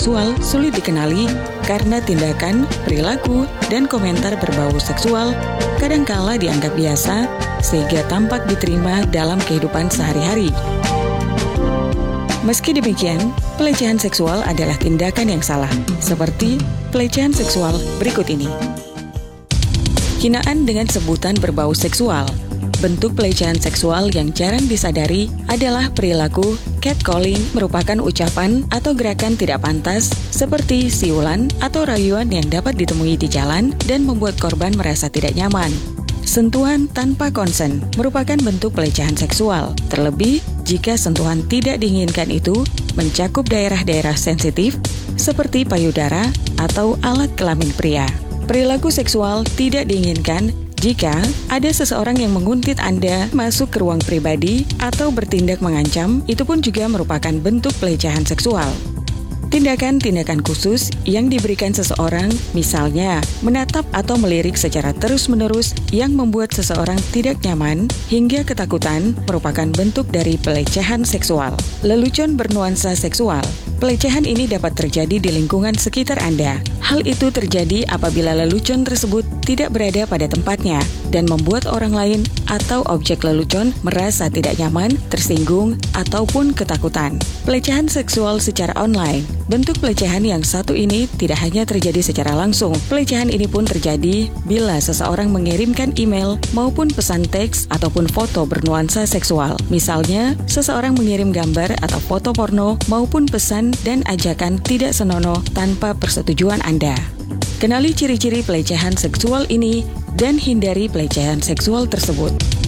seksual sulit dikenali karena tindakan, perilaku, dan komentar berbau seksual kadangkala dianggap biasa sehingga tampak diterima dalam kehidupan sehari-hari. Meski demikian, pelecehan seksual adalah tindakan yang salah, seperti pelecehan seksual berikut ini. Hinaan dengan sebutan berbau seksual. Bentuk pelecehan seksual yang jarang disadari adalah perilaku catcalling, merupakan ucapan atau gerakan tidak pantas seperti siulan atau rayuan yang dapat ditemui di jalan dan membuat korban merasa tidak nyaman. Sentuhan tanpa konsen merupakan bentuk pelecehan seksual, terlebih jika sentuhan tidak diinginkan itu mencakup daerah-daerah sensitif seperti payudara atau alat kelamin pria. Perilaku seksual tidak diinginkan jika ada seseorang yang menguntit Anda masuk ke ruang pribadi atau bertindak mengancam, itu pun juga merupakan bentuk pelecehan seksual. Tindakan-tindakan khusus yang diberikan seseorang, misalnya menatap atau melirik secara terus-menerus yang membuat seseorang tidak nyaman hingga ketakutan, merupakan bentuk dari pelecehan seksual. Lelucon bernuansa seksual. Pelecehan ini dapat terjadi di lingkungan sekitar Anda. Hal itu terjadi apabila lelucon tersebut tidak berada pada tempatnya dan membuat orang lain atau objek lelucon merasa tidak nyaman, tersinggung, ataupun ketakutan. Pelecehan seksual secara online. Bentuk pelecehan yang satu ini tidak hanya terjadi secara langsung. Pelecehan ini pun terjadi bila seseorang mengirimkan email maupun pesan teks ataupun foto bernuansa seksual. Misalnya, seseorang mengirim gambar atau foto porno maupun pesan dan ajakan tidak senonoh tanpa persetujuan Anda. Kenali ciri-ciri pelecehan seksual ini dan hindari pelecehan seksual tersebut.